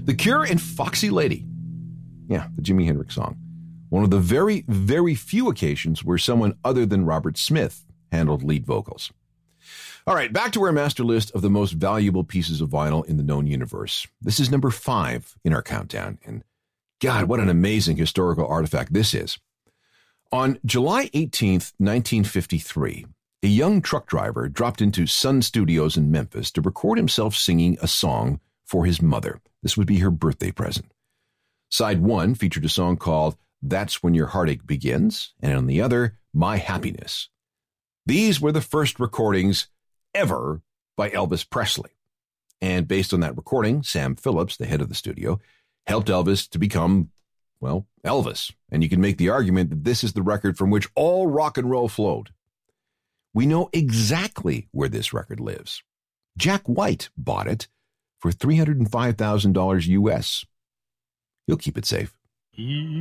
The Cure and Foxy Lady. Yeah, the Jimi Hendrix song. One of the very, very few occasions where someone other than Robert Smith handled lead vocals. All right, back to our master list of the most valuable pieces of vinyl in the known universe. This is number 5 in our countdown. And God, what an amazing historical artifact this is. On July 18th, 1953, a young truck driver dropped into Sun Studios in Memphis to record himself singing a song for his mother. This would be her birthday present. Side 1 featured a song called That's When Your Heartache Begins, and on the other, My Happiness. These were the first recordings ever by Elvis Presley. And based on that recording, Sam Phillips, the head of the studio, helped Elvis to become, well, Elvis. And you can make the argument that this is the record from which all rock and roll flowed. We know exactly where this record lives. Jack White bought it for $305,000 US. He'll keep it safe.